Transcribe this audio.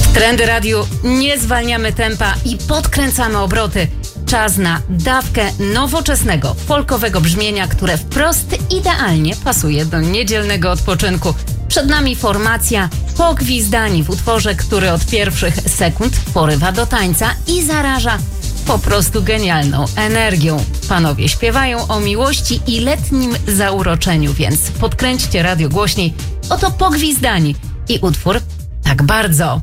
Trendy Radiu nie zwalniamy tempa i podkręcamy obroty. Czas na dawkę nowoczesnego, folkowego brzmienia, które wprost idealnie pasuje do niedzielnego odpoczynku. Przed nami formacja Pogwizdani w utworze, który od pierwszych sekund porywa do tańca i zaraża po prostu genialną energią. Panowie śpiewają o miłości i letnim zauroczeniu, więc podkręćcie radio głośniej. Oto Pogwizdani i utwór Tak bardzo.